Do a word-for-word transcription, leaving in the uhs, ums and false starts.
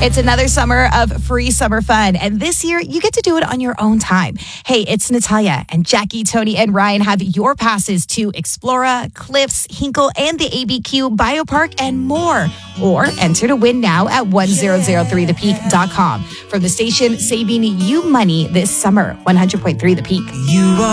It's another summer of free summer fun. And this year, you get to do it on your own time. Hey, it's Natalia and Jackie, Tony, and Ryan have your passes to Explora, Cliffs, Hinkle, and the A B Q Biopark and more. Or enter to win now at one thousand three the peak dot com. From the station saving you money this summer, one hundred point three The Peak. You are